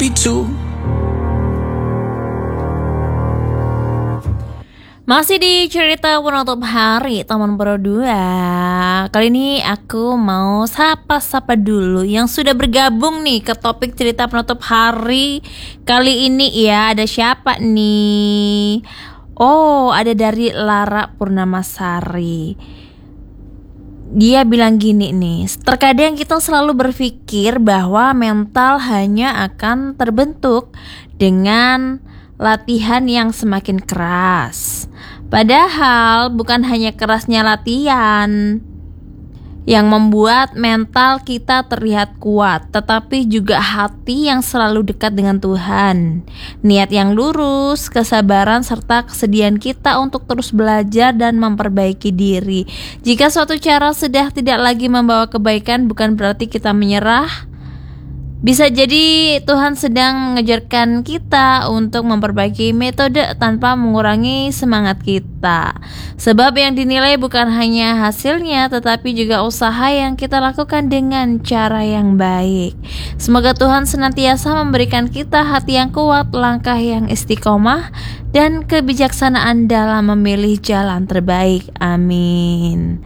Picu. Masih di cerita penutup hari teman berdua. Kali ini aku mau sapa-sapa dulu yang sudah bergabung nih ke topik cerita penutup hari kali ini ya. Ada siapa nih? Oh, ada dari Lara Purnamasari. Dia bilang gini nih, terkadang kita selalu berpikir bahwa mental hanya akan terbentuk dengan latihan yang semakin keras. Padahal bukan hanya kerasnya latihan yang membuat mental kita terlihat kuat, tetapi juga hati yang selalu dekat dengan Tuhan, niat yang lurus, kesabaran serta kesediaan kita untuk terus belajar dan memperbaiki diri. Jika suatu cara sudah tidak lagi membawa kebaikan, bukan berarti kita menyerah. Bisa jadi Tuhan sedang mengajarkan kita untuk memperbaiki metode tanpa mengurangi semangat kita. Sebab yang dinilai bukan hanya hasilnya, tetapi juga usaha yang kita lakukan dengan cara yang baik. Semoga Tuhan senantiasa memberikan kita hati yang kuat, langkah yang istiqomah, dan kebijaksanaan dalam memilih jalan terbaik. Amin.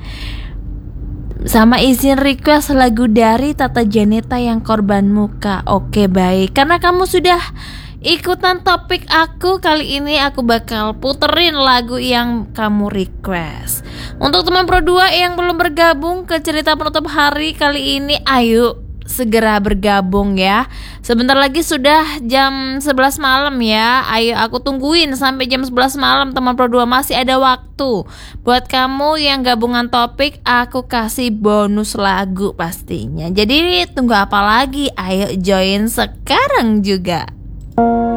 Sama izin request lagu dari Tata Janeta yang Korban Muka. Oke, baik. Karena kamu sudah ikutan topik aku, kali ini aku bakal puterin lagu yang kamu request. Untuk teman Pro 2 yang belum bergabung ke cerita penutup hari kali ini, ayo segera bergabung ya. Sebentar lagi sudah jam 11 malam ya. Ayo aku tungguin sampai jam 11 malam teman Pro 2, masih ada waktu. Buat kamu yang gabungan topik, aku kasih bonus lagu pastinya. Jadi tunggu apa lagi? Ayo join sekarang juga.